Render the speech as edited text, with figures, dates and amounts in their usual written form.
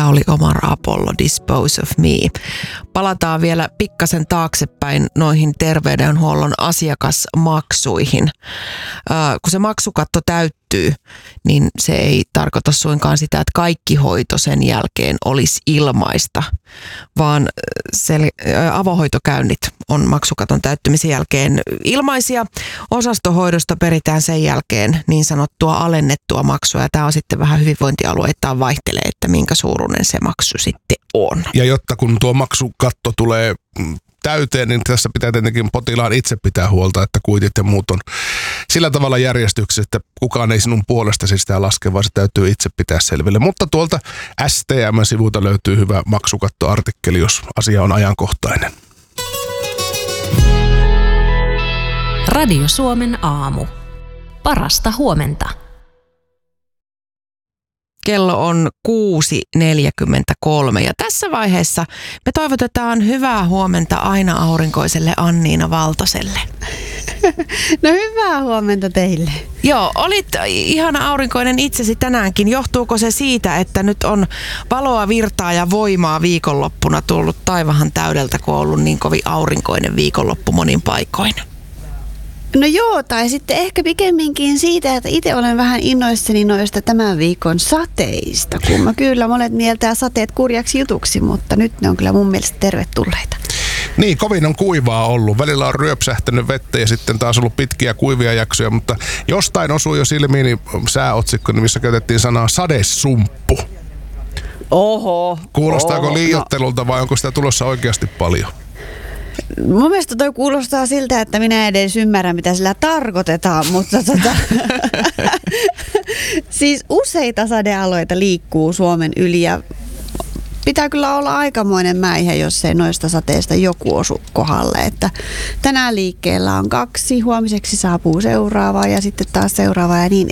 oli Omar Apollo, Dispose of Me. Palataan vielä pikkasen taaksepäin noihin terveydenhuollon asiakasmaksuihin. Kun se maksukatto täyttyy, niin se ei tarkoita suinkaan sitä, että kaikki hoito sen jälkeen olisi ilmaista, vaan avohoitokäynnit on maksukaton täyttymisen jälkeen ilmaisia. Osastohoidosta peritään sen jälkeen niin sanottua alennettua maksua, ja tämä on sitten vähän hyvinvointialueittain vaihtelee, että minkä suuruinen se maksu sitten on. Ja jotta kun tuo maksukatto tulee täyteen, niin tässä pitää tietenkin potilaan itse pitää huolta, että kuitit ja muut on sillä tavalla järjestyksessä, että kukaan ei sinun puolestasi sitä laske, vaan se täytyy itse pitää selville. Mutta tuolta STM-sivulta löytyy hyvä maksukattoartikkeli, jos asia on ajankohtainen. Radio Suomen aamu. Parasta huomenta. Kello on 6.43 ja tässä vaiheessa me toivotetaan hyvää huomenta aina aurinkoiselle Anniina Valtoselle. No hyvää huomenta teille. Joo, olit ihana aurinkoinen itsesi tänäänkin. Johtuuko se siitä, että nyt on valoa, virtaa ja voimaa viikonloppuna tullut taivahan täydeltä, kun on ollut niin kovin aurinkoinen viikonloppu monin paikoin? No joo, tai sitten ehkä pikemminkin siitä, että itse olen vähän innoissani noista tämän viikon sateista, kun mä kyllä monet mieltää sateet kurjaksi jutuksi, mutta nyt ne on kyllä mun mielestä tervetulleita. Niin, kovin on kuivaa ollut. Välillä on ryöpsähtänyt vettä ja sitten taas ollut pitkiä kuivia jaksoja, mutta jostain osui jo silmiini sääotsikko, missä käytettiin sanaa sadesumppu. Oho. Kuulostaako liioittelulta vai onko sitä tulossa oikeasti paljon? Mun mielestä toi kuulostaa siltä, että minä edes ymmärrän, mitä sillä tarkoitetaan, mutta siis useita sadealueita liikkuu Suomen yli ja pitää kyllä olla aikamoinen mäihä, jos ei noista sateista joku osu kohdalle. Että tänään liikkeellä on 2, huomiseksi saapuu seuraava ja sitten taas seuraava ja niin